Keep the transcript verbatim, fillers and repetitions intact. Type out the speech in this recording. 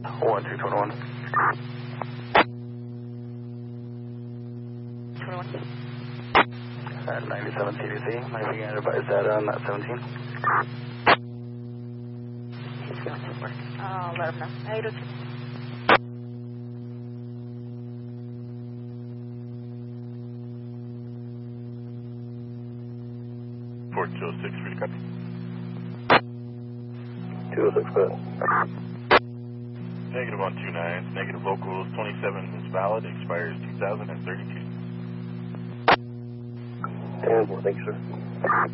one two twenty-one. twenty-one. At ninety-seven T V C, might be getting advised data on that seventeen. He's going to work. I'll let him know. eight oh two. Port two oh six, free to copy. two oh six, good. Negative one two nine, negative locals twenty-seven is valid, expires two thousand thirty-two. ten four, thank you, sir.